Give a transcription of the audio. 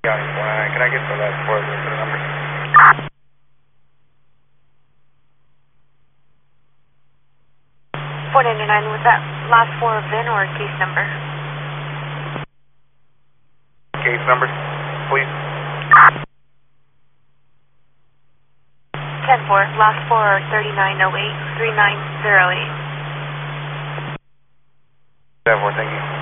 Got it. Can I get the last four of the number? 499, was that last four of VIN or case number? Case number, please. 10-4, last four are 3908, 3908. 10-4, thank you.